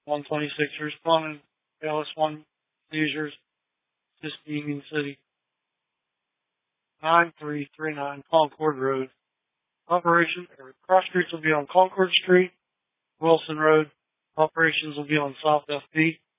126 responding. LS1 seizures. Just Union City. 9339 Concord Road. Operation, cross streets will be on Concord Street, Wilson Road. Operations will be on South FB.